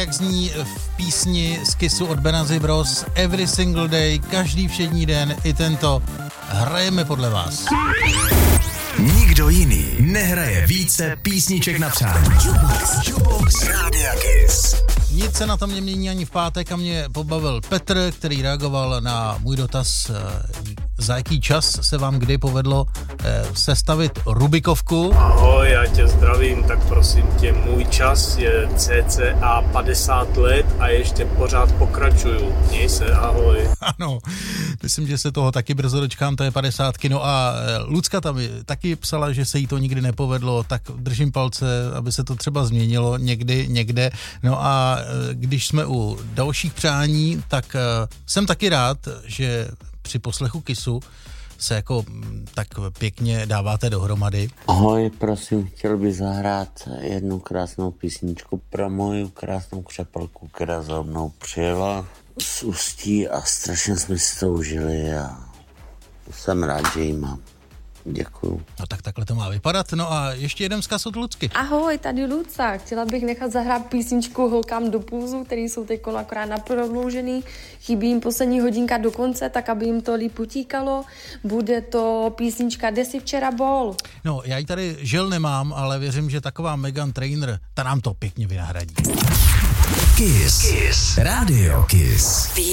jak zní v písni z Kissu od Benazzy Bros. Every single day, každý všední den, i tento hrajeme podle vás. Nikdo jiný nehraje více písniček na přání. Jukebox Rádia Kiss. Nic se na tom nemění ani v pátek a mě pobavil Petr, který reagoval na můj dotaz, za jaký čas se vám kdy povedlo sestavit Rubikovku. Ahoj, já tě zdravím, tak prosím tě, můj čas je cca 50 let a ještě pořád pokračuju. Měj se, ahoj. Ano, myslím, že se toho taky brzo dočkám, to je 50. No a Lucka tam taky psala, že se jí to nikdy nepovedlo, tak držím palce, aby se to třeba změnilo někde. No a když jsme u dalších přání, tak jsem taky rád, že při poslechu Kissu se jako tak pěkně dáváte dohromady. Ahoj, prosím, chtěl bych zahrát jednu krásnou písničku pro moju krásnou křepelku, která za mnou přijela z Ústí a strašně jsme si to užili a jsem rád, že ji mám. Děkuju. No tak takhle to má vypadat. No a ještě jeden vzkaz od Lucky. Ahoj, tady Luca. Chtěla bych nechat zahrát písničku Holkám do pulzu, který jsou teď akorát na prodloužený. Chybí jim poslední hodinka do konce, tak aby jim to líp utíkalo. Bude to písnička Kde jsi včera bol? No, já ji tady žel nemám, ale věřím, že taková Meghan Trainor, ta nám to pěkně vynahradí. Kiss. Rádio Kiss.